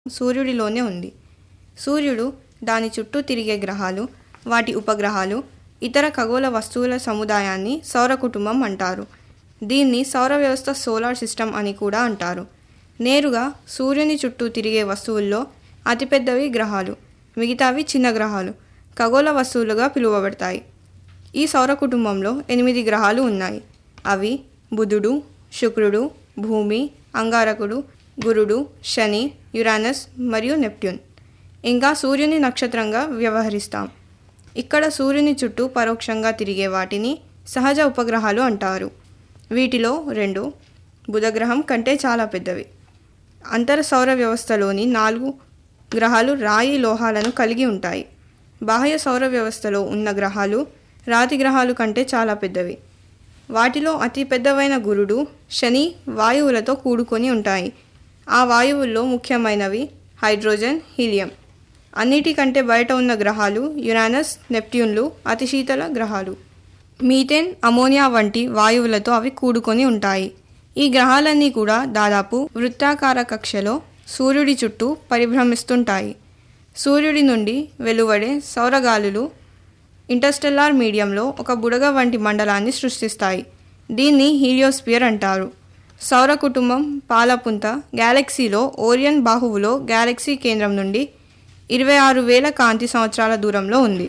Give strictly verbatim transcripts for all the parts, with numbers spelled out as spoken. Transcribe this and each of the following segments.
సూర్యుడిలోనే ఉంది. సూర్యుడు, దాని చుట్టూ తిరిగే గ్రహాలు, వాటి ఉపగ్రహాలు, ఇతర ఖగోళ వస్తువుల సముదాయాన్ని సౌర కుటుంబం అంటారు. దీన్ని సౌర వ్యవస్థ సోలార్ సిస్టమ్ అని కూడా అంటారు. నేరుగా సూర్యుని చుట్టూ తిరిగే వస్తువుల్లో అతిపెద్దవి గ్రహాలు, మిగతావి చిన్న గ్రహాలు ఖగోళ వస్తువులుగా పిలువబడతాయి. ఈ సౌర కుటుంబంలో ఎనిమిది గ్రహాలు ఉన్నాయి. అవి బుధుడు, శుక్రుడు, భూమి, అంగారకుడు, గురుడు, శని, యురానస్ మరియు నెప్ట్యూన్. ఇంకా సూర్యుని నక్షత్రంగా వ్యవహరిస్తాం. ఇక్కడ సూర్యుని చుట్టూ పరోక్షంగా తిరిగే వాటిని సహజ ఉపగ్రహాలు అంటారు. వీటిలో రెండు బుధగ్రహం కంటే చాలా పెద్దవి. అంతర సౌర వ్యవస్థలోని నాలుగు గ్రహాలు రాయి లోహాలను కలిగి ఉంటాయి. బాహ్య సౌర వ్యవస్థలో ఉన్న గ్రహాలు రాతి గ్రహాలు కంటే చాలా పెద్దవి. వాటిలో అతి పెద్దవైన గురుడు, శని వాయువులతో కూడుకొని ఉంటాయి. ఆ వాయువుల్లో ముఖ్యమైనవి హైడ్రోజన్, హీలియం. అన్నిటికంటే బయట ఉన్న గ్రహాలు యురానస్, నెప్ట్యూన్లు అతి శీతల గ్రహాలు. మీథేన్, అమోనియా వంటి వాయువులతో అవి కూడుకొని ఉంటాయి. ఈ గ్రహాలన్నీ కూడా దాదాపు వృత్తాకార కక్షలో సూర్యుడి చుట్టూ పరిభ్రమిస్తుంటాయి. సూర్యుడి నుండి వెలువడే సౌరగాలులు ఇంటర్స్టెల్లార్ మీడియంలో ఒక బుడగ వంటి మండలాన్ని సృష్టిస్తాయి. దీన్ని హీలియోస్పియర్ అంటారు. సౌర కుటుంబం పాలపుంత గ్యాలక్సీలో ఓరియన్ బాహువులో గ్యాలక్సీ కేంద్రం నుండి ఇరవై ఆరు వేల కాంతి సంవత్సరాల దూరంలో ఉంది.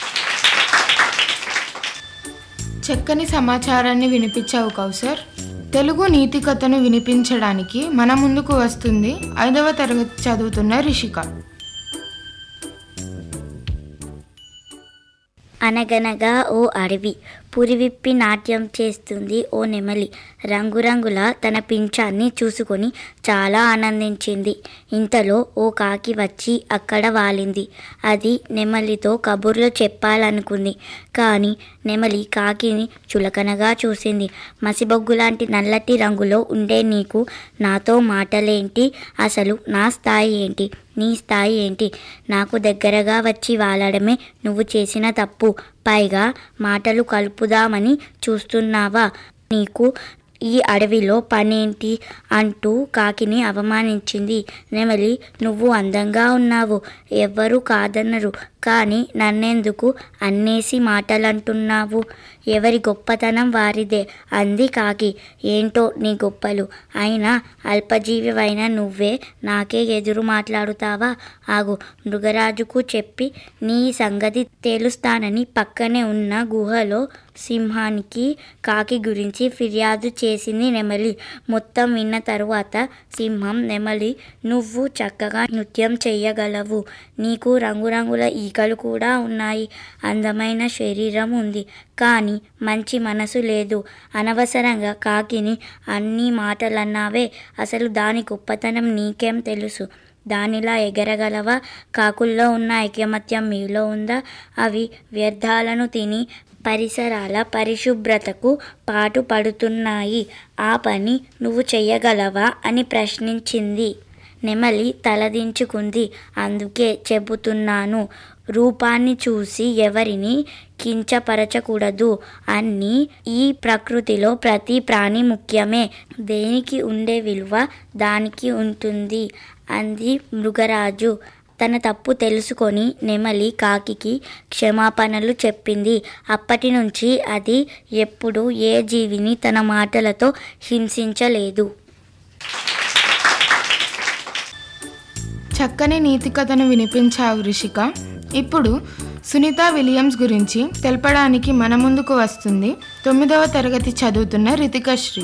చక్కని సమాచారాన్ని వినిపించావు కౌసర్. తెలుగు నీతి కథను వినిపించడానికి మన ముందుకు వస్తుంది ఐదవ తరగతి చదువుతున్న రిషిక. అనగనగా ఓ అడవి, పురివిప్పి నాట్యం చేస్తుంది ఓ నెమలి. రంగురంగుల తన పింఛాన్ని చూసుకొని చాలా ఆనందించింది. ఇంతలో ఓ కాకి వచ్చి అక్కడ వాలింది. అది నెమలితో కబుర్లు చెప్పాలనుకుంది. కానీ నెమలి కాకిని చులకనగా చూసింది. మసిబొగ్గులాంటి నల్లటి రంగులో ఉండే నీకు నాతో మాటలేంటి? అసలు నా స్థాయి ఏంటి? నీ స్థాయి ఏంటి? నాకు దగ్గరగా వచ్చి వాలడమే నువ్వు చేసిన తప్పు. పైగా మాటలు కలుపుదామని చూస్తున్నావా? నీకు ఈ అడవిలో పనేంటి? అంటూ కాకిని అవమానించింది. నెమలి, నువ్వు అందంగా ఉన్నావు, ఎవ్వరూ కాదనరు. కానీ నన్నెందుకు అన్నేసి మాటలంటున్నావు? ఎవరి గొప్పతనం వారిదే అంది కాకి. ఏంటో నీ గొప్పలు? అయినా అల్పజీవివైన నువ్వే నాకే ఎదురు మాట్లాడుతావా? ఆగు, మృగరాజుకు చెప్పి నీ సంగతి తేలుస్తానని పక్కనే ఉన్న గుహలో సింహానికి కాకి గురించి ఫిర్యాదు చేసింది నెమలి. మొత్తం విన్న తరువాత సింహం, నెమలి, నువ్వు చక్కగా నృత్యం చెయ్యగలవు, నీకు రంగురంగుల ఈకలు కూడా ఉన్నాయి, అందమైన శరీరం ఉంది, కానీ మంచి మనసు లేదు. అనవసరంగా కాకిని అన్ని మాటలన్నావే. అసలు దాని గొప్పతనం నీకేం తెలుసు? దానిలా ఎగరగలవా? కాకుల్లో ఉన్న ఐకమత్యం మీలో ఉందా? అవి వ్యర్థాలను తిని పరిసరాల పరిశుభ్రతకు పాటు పడుతున్నాయి. ఆ పని నువ్వు చెయ్యగలవా అని ప్రశ్నించింది. నెమలి తలదించుకుంది. అందుకే చెబుతున్నాను, రూపాన్ని చూసి ఎవరిని కించపరచకూడదు. అన్నీ ఈ ప్రకృతిలో ప్రతి ప్రాణి ముఖ్యమే. దేనికి ఉండే విలువ దానికి ఉంటుంది అంది మృగరాజు. తన తప్పు తెలుసుకొని నెమలి కాకికి క్షమాపణలు చెప్పింది. అప్పటి నుంచి అది ఎప్పుడు ఏ జీవిని తన మాటలతో హింసించలేదు. చక్కని నీతి కథను వినిపించావు రిషిక. ఇప్పుడు సునీత విలియమ్స్ గురించి తెలపడానికి మన ముందుకు వస్తుంది తొమ్మిదవ తరగతి చదువుతున్న రితికశ్రీ.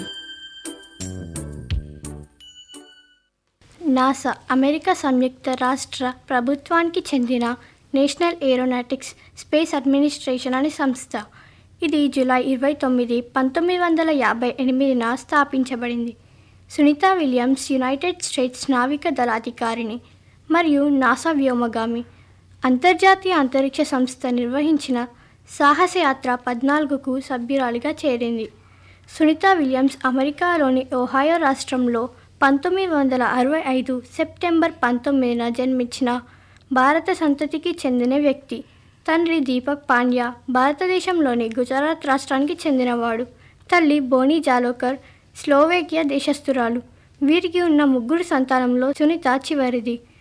నాసా అమెరికా సంయుక్త రాష్ట్ర ప్రభుత్వానికి చెందిన నేషనల్ ఏరోనాటిక్స్ స్పేస్ అడ్మినిస్ట్రేషన్ అనే సంస్థ. ఇది జూలై ఇరవై తొమ్మిది పంతొమ్మిది వందల యాభై ఎనిమిదిన స్థాపించబడింది. సునీత విలియమ్స్ యునైటెడ్ స్టేట్స్ నావిక దళాధికారిని మరియు నాసా వ్యోమగామి. అంతర్జాతీయ అంతరిక్ష సంస్థ నిర్వహించిన సాహసయాత్ర పద్నాలుగుకు సభ్యురాలిగా చేరింది. సునీత విలియమ్స్ అమెరికాలోని ఒహాయో రాష్ట్రంలో పంతొమ్మిది వందల అరవై ఐదు సెప్టెంబర్ పంతొమ్మిదిన జన్మించిన భారత సంతతికి చెందిన వ్యక్తి. తండ్రి దీపక్ పాండ్యా భారతదేశంలోని గుజరాత్ రాష్ట్రానికి చెందినవాడు. తల్లి బోనీ జాలోకర్ స్లోవేకియా దేశస్థురాలు. వీరికి ఉన్న ముగ్గురు సంతానంలో సునీత చివరిది.